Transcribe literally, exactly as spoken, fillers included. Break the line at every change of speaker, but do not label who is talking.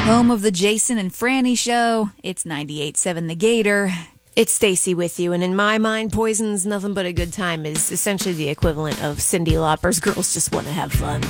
Home of the Jason and Franny Show. It's ninety-eight point seven The Gator.
It's Stacy with you, and in my mind, Poison's Nothing But a Good Time is essentially the equivalent of Cyndi Lauper's Girls Just Want to Have Fun.